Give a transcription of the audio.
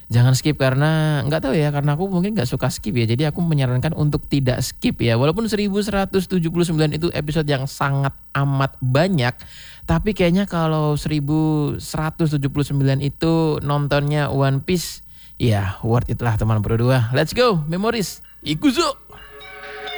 Jangan skip karena nggak tahu ya, karena aku mungkin nggak suka skip ya. Jadi aku menyarankan untuk tidak skip ya. Walaupun 1179 itu episode yang sangat amat banyak, tapi kayaknya kalau 1179 itu nontonnya One Piece, ya worth it lah teman berdua. Let's go, memories. Ikuzo.